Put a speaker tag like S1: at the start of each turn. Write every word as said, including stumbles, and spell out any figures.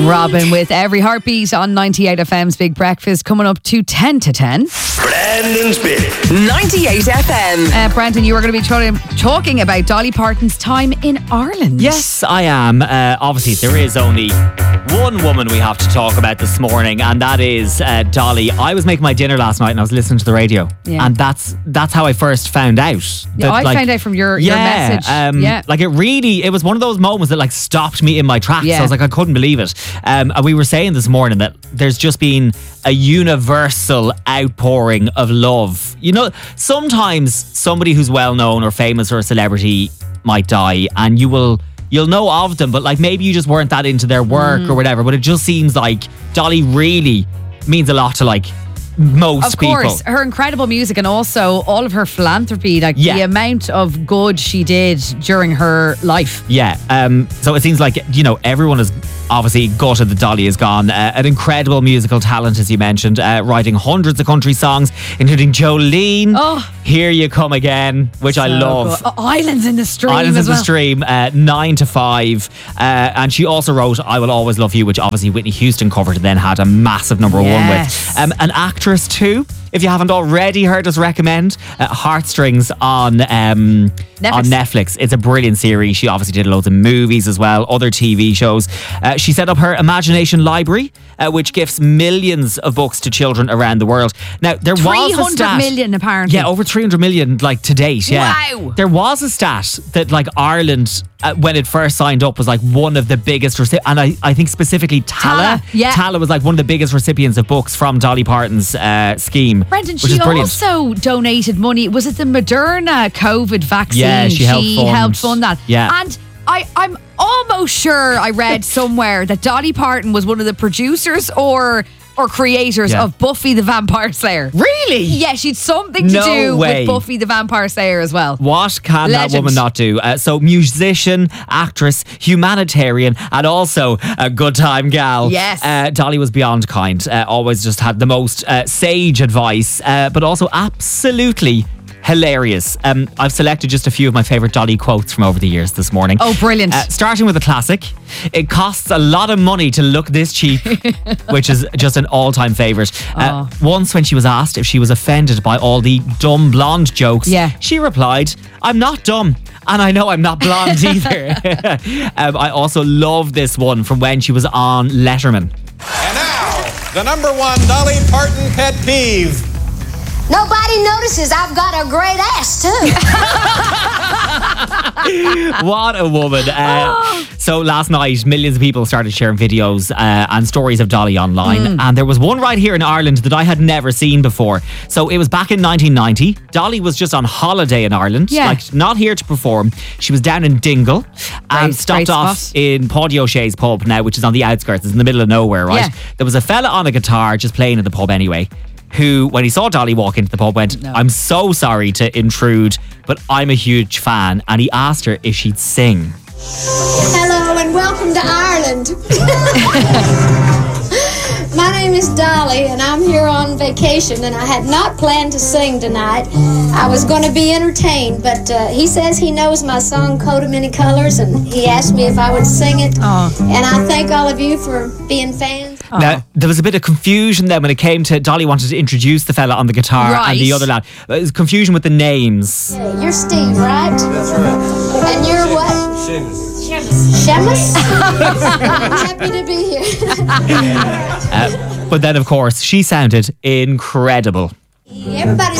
S1: Robin with Every Heartbeat on ninety-eight F M's Big Breakfast, coming up to ten to ten.
S2: Brandon's Bit.
S3: ninety-eight F M.
S1: Uh, Brandon, you are going to be tra- talking about Dolly Parton's time in Ireland.
S4: Yes, I am. Uh, obviously, there is only one woman we have to talk about this morning, and that is uh, Dolly. I was making my dinner last night and I was listening to the radio,
S1: Yeah.
S4: and that's that's how I first found out.
S1: Yeah,
S4: that,
S1: I
S4: like,
S1: found out from your, your
S4: yeah,
S1: message.
S4: Um,
S1: yeah.
S4: Like it really, it was one of those moments that like stopped me in my tracks.
S1: Yeah.
S4: I was like, I couldn't believe it. Um, and we were saying this morning that there's just been a universal outpouring of love. You know, sometimes somebody who's well known or famous or a celebrity might die, and you will you'll know of them, but like maybe you just weren't that into their work
S1: Mm.
S4: or whatever. But it just seems like Dolly really means a lot to like most
S1: Of
S4: people.
S1: course, her incredible music and also all of her philanthropy, like
S4: Yeah.
S1: the amount of good she did during her life.
S4: Yeah, um, so it seems like, you know, everyone is obviously gutted that Dolly is gone. Uh, an incredible musical talent, as you mentioned, uh, writing hundreds of country songs, including Jolene,
S1: Oh.
S4: Here You Come Again, which I
S1: So
S4: love.
S1: good. Oh, Islands in the Stream
S4: Islands
S1: as
S4: in
S1: well.
S4: the Stream, uh, nine to five. Uh, and she also wrote I Will Always Love You, which obviously Whitney Houston covered and then had a massive number one
S1: Yes.
S4: with. Um, an actress too. If you haven't already heard us recommend uh, Heartstrings on um,
S1: Netflix.
S4: on Netflix. It's a brilliant series. She obviously did loads of movies as well, other T V shows. Uh, she set up her Imagination Library, uh, which gifts millions of books to children around the world. Now, there was
S1: three
S4: a
S1: hundred
S4: stat.
S1: million apparently.
S4: Yeah, over three hundred million like to date. Yeah.
S1: Wow.
S4: There was a stat that like Ireland, uh, when it first signed up, was like one of the biggest reci- and I, I think specifically Tala.
S1: Tala, yeah.
S4: Tala was like one of the biggest recipients of books from Dolly Parton's uh, scheme.
S1: Brendan,
S4: which
S1: she
S4: is brilliant.
S1: also donated money. Was it the Moderna COVID vaccine?
S4: Yeah, she helped fund-
S1: helped fund that.
S4: Yeah.
S1: And I, I'm almost sure I read somewhere that Dolly Parton was one of the producers or or creators
S4: Yeah.
S1: of Buffy the Vampire Slayer.
S4: Really?
S1: Yeah, she'd something to
S4: No
S1: do
S4: way.
S1: with Buffy the Vampire Slayer as well.
S4: What can that
S1: Legend.
S4: woman not do? Uh, so, musician, actress, humanitarian, and also a good time gal.
S1: Yes.
S4: Uh, Dolly was beyond kind. Uh, always just had the most uh, sage advice, uh, but also absolutely hilarious. Um, I've selected just a few of my favourite Dolly quotes from over the years this morning.
S1: Oh, brilliant.
S4: Uh, starting with a classic. It costs a lot of money to look this cheap, which is just an all-time favourite. Uh, once when she was asked if she was offended by all the dumb blonde jokes,
S1: Yeah.
S4: she replied, I'm not dumb. And I know I'm not blonde either. um, I also love this one from when she was on Letterman.
S5: And now, the number one Dolly Parton pet peeve.
S6: Nobody notices I've got a great ass, too.
S4: What a woman. Uh, so last night, millions of people started sharing videos uh, and stories of Dolly online. And there was one right here in Ireland that I had never seen before. So it was back in nineteen ninety. Dolly was just on holiday in Ireland,
S1: Yeah.
S4: like not here to perform. She was down in Dingle and
S1: Great-
S4: stopped
S1: great
S4: off
S1: spot.
S4: in Paddy O'Shea's pub now, which is on the outskirts. It's in the middle of nowhere, right?
S1: Yeah.
S4: There was a fella on a guitar just playing in the pub anyway, who, when he saw Dolly walk into the pub, went,
S1: No.
S4: I'm so sorry to intrude, but I'm a huge fan. And he asked her if she'd sing.
S6: Hello and welcome to Ireland. My name is Dolly and I'm here on vacation and I had not planned to sing tonight. I was going to be entertained, but uh, he says he knows my song Coat of Many Colors and he asked me if I would sing it. And I thank all of you for being fans.
S4: Now, there was a bit of confusion then when it came to Dolly wanted to introduce the fella on the guitar and the
S1: Right.
S4: other lad. There was confusion with the names.
S6: Hey, you're Steve, right? That's right. And you're what? Seamus. Seamus? I'm happy to be here.
S4: Uh, but then, of course, she sounded incredible.
S6: Everybody's